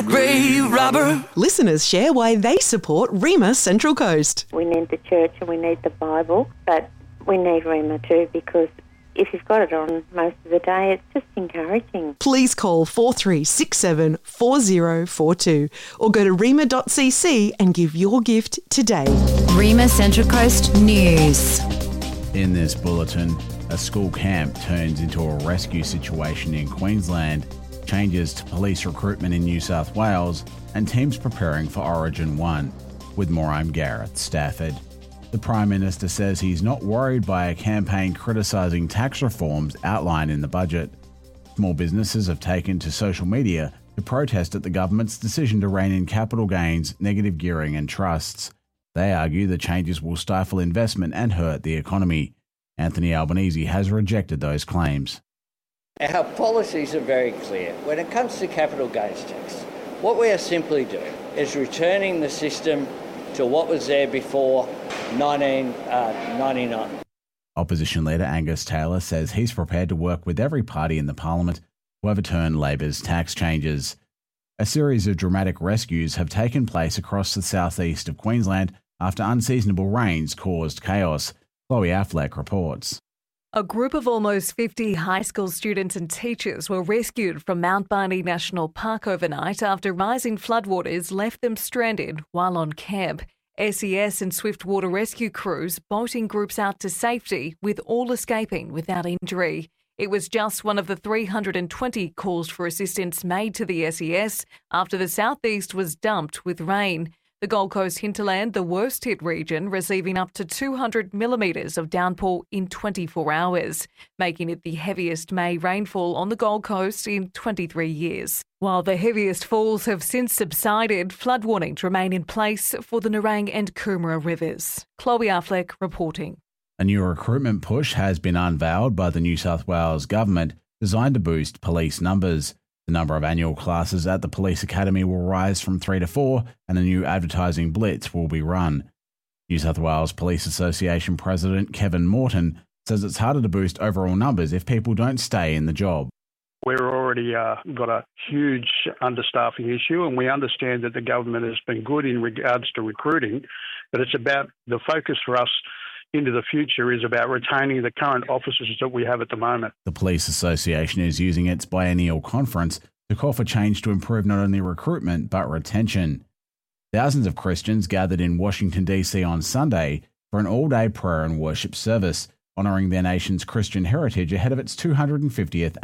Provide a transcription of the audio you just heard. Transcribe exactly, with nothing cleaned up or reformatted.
grave robber. Listeners share why they support Rhema Central Coast. We need the church and we need the Bible, but we need Rhema too, because if you've got it on most of the day, it's just encouraging. Please call four three six seven, four zero four two or go to rhema dot c c and give your gift today. Rhema Central Coast News. In this bulletin, a school camp turns into a rescue situation in Queensland, changes to police recruitment in New South Wales, and teams preparing for Origin one. With more, I'm Gareth Stafford. The Prime Minister says he's not worried by a campaign criticising tax reforms outlined in the budget. Small businesses have taken to social media to protest at the government's decision to rein in capital gains, negative gearing and trusts. They argue the changes will stifle investment and hurt the economy. Anthony Albanese has rejected those claims. Our policies are very clear. When it comes to capital gains tax, what we are simply doing is returning the system to what was there before nineteen ninety-nine. Opposition leader Angus Taylor says he's prepared to work with every party in the parliament to overturn Labor's tax changes. A series of dramatic rescues have taken place across the southeast of Queensland after unseasonable rains caused chaos. Chloe Affleck reports. A group of almost fifty high school students and teachers were rescued from Mount Barney National Park overnight after rising floodwaters left them stranded while on camp. S E S and Swiftwater rescue crews boating groups out to safety, with all escaping without injury. It was just one of the three hundred twenty calls for assistance made to the S E S after the southeast was dumped with rain. The Gold Coast hinterland, the worst hit region, receiving up to two hundred millimetres of downpour in twenty-four hours, making it the heaviest May rainfall on the Gold Coast in twenty-three years. While the heaviest falls have since subsided, flood warnings remain in place for the Nerang and Coomera rivers. Chloe Affleck reporting. A new recruitment push has been unveiled by the New South Wales government, designed to boost police numbers. The number of annual classes at the Police Academy will rise from three to four, and a new advertising blitz will be run. New South Wales Police Association President Kevin Morton says it's harder to boost overall numbers if people don't stay in the job. We're already uh, got a huge understaffing issue, and we understand that the government has been good in regards to recruiting, but it's about the focus for us into the future is about retaining the current officers that we have at the moment. The Police Association is using its biennial conference to call for change to improve not only recruitment but retention. Thousands of Christians gathered in Washington, D C on Sunday for an all-day prayer and worship service, honouring their nation's Christian heritage ahead of its two hundred fiftieth